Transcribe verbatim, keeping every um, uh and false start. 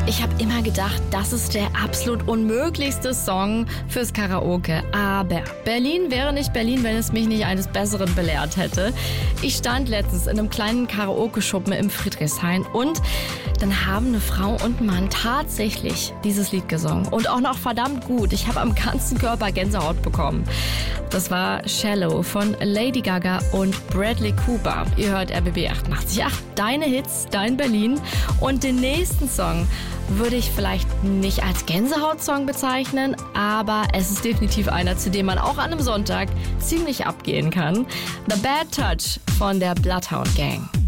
Ich habe immer gedacht, das ist der absolut unmöglichste Song fürs Karaoke. Aber Berlin wäre nicht Berlin, wenn es mich nicht eines Besseren belehrt hätte. Ich stand letztens in einem kleinen Karaoke-Schuppen im Friedrichshain und dann haben eine Frau und ein Mann tatsächlich dieses Lied gesungen. Und auch noch verdammt gut. Ich habe am ganzen Körper Gänsehaut bekommen. Das war Shallow von Lady Gaga und Bradley Cooper. Ihr hört R B B achtundachtzig Komma acht, deine Hits, dein Berlin. Und den nächsten Song würde ich vielleicht nicht als Gänsehaut-Song bezeichnen, aber es ist definitiv einer, zu dem man auch an einem Sonntag ziemlich abgehen kann. The Bad Touch von der Bloodhound Gang.